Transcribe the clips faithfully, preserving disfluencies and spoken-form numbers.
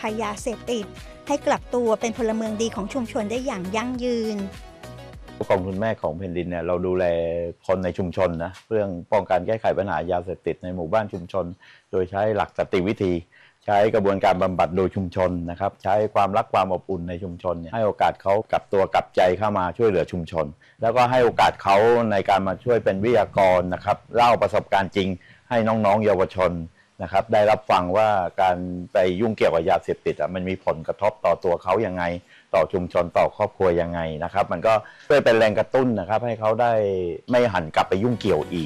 ภัยยาเสพติดให้กลับตัวเป็นพลเมืองดีของชุมชนได้อย่างยั่งยืนกองทุนแม่ของแผ่นดินเนี่ยเราดูแลคนในชุมชนนะเรื่องป้องกันแก้ไขปัญหายาเสพติดในหมู่บ้านชุมชนโดยใช้หลักสันติวิธีใช้กระบวนการบำบัดโดยชุมชนนะครับใช้ความรักความอบอุ่นในชุมชนให้โอกาสเขากลับตัวกลับใจเข้ามาช่วยเหลือชุมชนแล้วก็ให้โอกาสเขาในการมาช่วยเป็นวิทยากรนะครับเล่าประสบการณ์จริงให้น้องๆเยาวชนนะครับได้รับฟังว่าการไปยุ่งเกี่ยวกับยาเสพติดมันมีผลกระทบต่อตัวเขายังไงต่อชุมชนต่อครอบครัวยังไงนะครับมันก็ช่วยเป็นแรงกระตุ้นนะครับให้เขาได้ไม่หันกลับไปยุ่งเกี่ยวอีก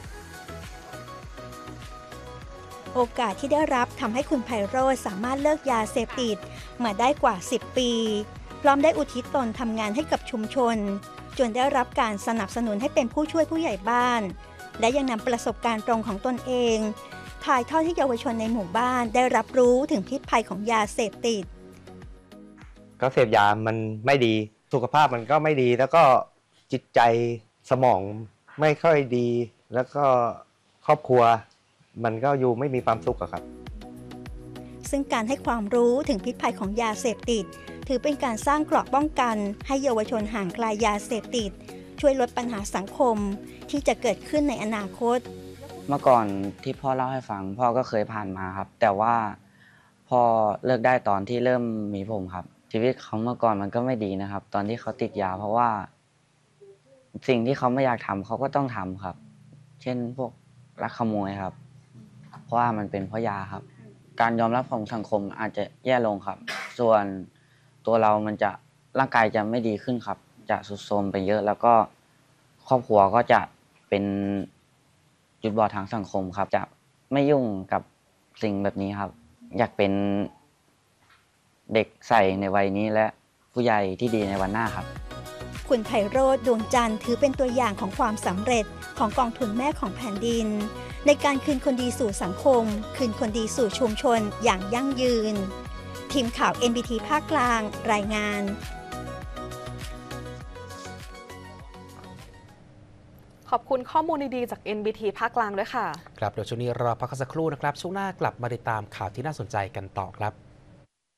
โอกาสที่ได้รับทำให้คุณไพโรจน์สามารถเลิกยาเสพติดมาได้กว่าสิบปีพร้อมได้อุทิศตนทำงานให้กับชุมชนจนได้รับการสนับสนุนให้เป็นผู้ช่วยผู้ใหญ่บ้านและยังนำประสบการณ์ตรงของตนเองถ่ายทอดให้เยาวชนในหมู่บ้านได้รับรู้ถึงพิษภัยของยาเสพติดก็เสพยามันไม่ดีสุขภาพมันก็ไม่ดีแล้วก็จิตใจสมองไม่ค่อยดีแล้วก็ครอบครัวมันก็อยู่ไม่มีความสุขอะครับซึ่งการให้ความรู้ถึงพิษภัยของยาเสพติดถือเป็นการสร้างเกราะป้องกันให้เยาวชนห่างไกลยาเสพติดช่วยลดปัญหาสังคมที่จะเกิดขึ้นในอนาคตเมื่อก่อนที่พ่อเล่าให้ฟังพ่อก็เคยผ่านมาครับแต่ว่าพ่อเลิกได้ตอนที่เริ่มมีผมครับชีวิตเขาเมื่อก่อนมันก็ไม่ดีนะครับตอนที่เขาติดยาเพราะว่าสิ่งที่เขาไม่อยากทำเขาก็ต้องทำครับเช่นพวกลักขโมยครับเพราะว่ามันเป็นเพราะยาครับการยอมรับของสังคมอาจจะแย่ลงครับส่วนตัวเรามันจะร่างกายจะไม่ดีขึ้นครับจะทรุดโทรมไปเยอะแล้วก็ครอบครัวก็จะเป็นจุดบอดทางสังคมครับจะไม่ยุ่งกับสิ่งแบบนี้ครับอยากเป็นเด็กใส่ในวัยนี้และผู้ใหญ่ที่ดีในวันหน้าครับคุณไพโรจน์ดวงจันทร์ถือเป็นตัวอย่างของความสำเร็จของกองทุนแม่ของแผ่นดินในการคืนคนดีสู่สังคมคืนคนดีสู่ชุมชนอย่างยั่งยืนทีมข่าว เอ็น บี ที ภาคกลางรายงานขอบคุณข้อมูลดีๆจาก เอ็น บี ที ภาคกลางด้วยค่ะครับเดี๋ยวช่วงนี้รอพักสักครู่นะครับช่วงหน้ากลับมาติดตามข่าวที่น่าสนใจกันต่อครับ